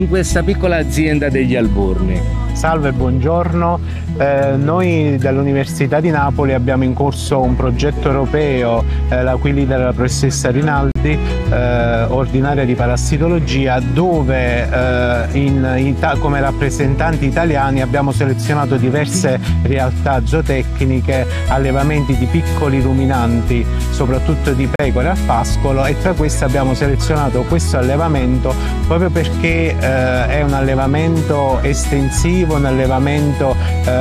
in questa piccola azienda degli Alborni? Salve, buongiorno. Noi dall'Università di Napoli abbiamo in corso un progetto europeo, la cui leader è la professoressa Rinaldi, ordinaria di parassitologia, dove come rappresentanti italiani abbiamo selezionato diverse realtà zootecniche, allevamenti di piccoli ruminanti, soprattutto di pecore a pascolo, e tra queste abbiamo selezionato questo allevamento proprio perché è un allevamento estensivo, un allevamento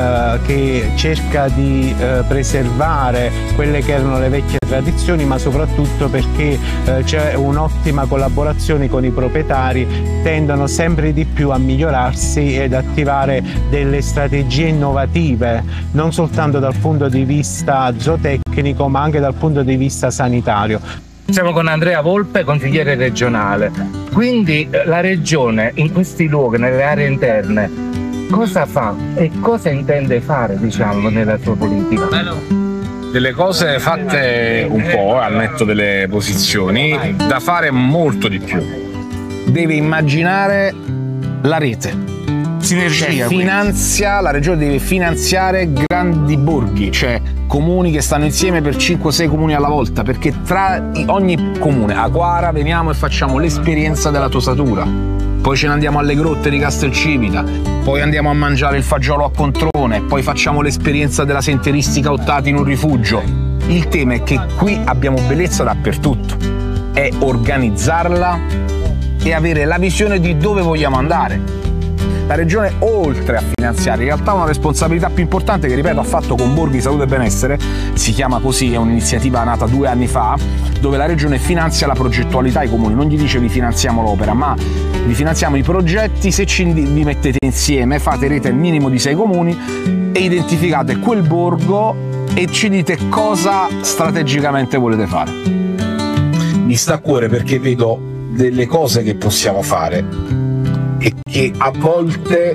che cerca di preservare quelle che erano le vecchie tradizioni, ma soprattutto perché c'è un'ottima collaborazione con i proprietari, tendono sempre di più a migliorarsi ed attivare delle strategie innovative, non soltanto dal punto di vista zootecnico ma anche dal punto di vista sanitario. Siamo con Andrea Volpe, consigliere regionale. Quindi la regione in questi luoghi, nelle aree interne, cosa fa e cosa intende fare, diciamo, nella sua politica? Delle cose fatte un po', al netto delle posizioni, da fare molto di più. Deve immaginare la rete. Sinergia. La regione deve finanziare grandi borghi, cioè comuni che stanno insieme per 5-6 comuni alla volta, perché tra ogni comune, a Quara, veniamo e facciamo l'esperienza della tosatura, poi ce ne andiamo alle grotte di Castelcivita, poi andiamo a mangiare il fagiolo a Controne, poi facciamo l'esperienza della senteristica ottata in un rifugio. Il tema è che qui abbiamo bellezza dappertutto, è organizzarla e avere la visione di dove vogliamo andare. La regione, oltre a finanziare, in realtà ha una responsabilità più importante che, ripeto, ha fatto con Borghi Salute e Benessere, si chiama così, è un'iniziativa nata 2 anni fa, dove la regione finanzia la progettualità ai comuni, non gli dice vi finanziamo l'opera, ma vi finanziamo i progetti. Se vi mettete insieme, fate rete minimo di 6 comuni e identificate quel borgo e ci dite cosa strategicamente volete fare. Mi sta a cuore perché vedo delle cose che possiamo fare e che a volte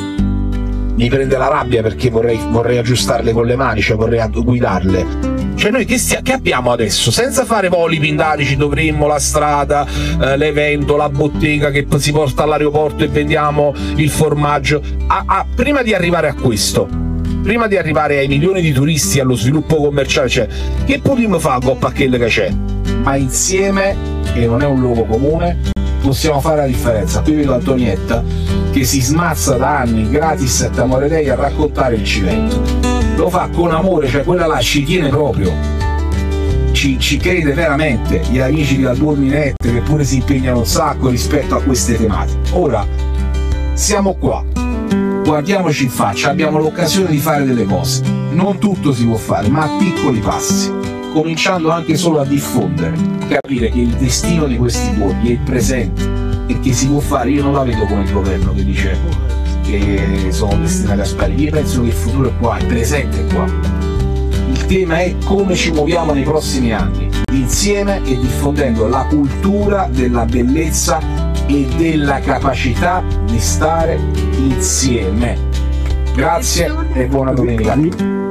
mi prende la rabbia perché vorrei aggiustarle con le mani, cioè vorrei guidarle. Cioè noi che abbiamo adesso? Senza fare voli pindarici dovremmo la strada, l'evento, la bottega che si porta all'aeroporto e vendiamo il formaggio. Prima di arrivare a questo, prima di arrivare ai milioni di turisti, allo sviluppo commerciale, cioè, che potremmo fare con quello che c'è? Ma insieme, che non è un luogo comune, possiamo fare la differenza. Qui vedo Antonietta che si smazza da anni gratis et amore dei a raccontare il cimento, lo fa con amore, cioè quella là ci tiene proprio, ci crede veramente. Gli amici di Alborni Net che pure si impegnano un sacco rispetto a queste tematiche. Ora siamo qua, guardiamoci in faccia, abbiamo l'occasione di fare delle cose. Non tutto si può fare, ma a piccoli passi, cominciando anche solo a diffondere, capire che il destino di questi borghi è il presente e che si può fare. Io non la vedo come il governo che dice che sono destinati a sparire. Io penso che il futuro è qua, il presente è qua. Il tema è come ci muoviamo nei prossimi anni, insieme e diffondendo la cultura della bellezza e della capacità di stare insieme. Grazie e buona domenica.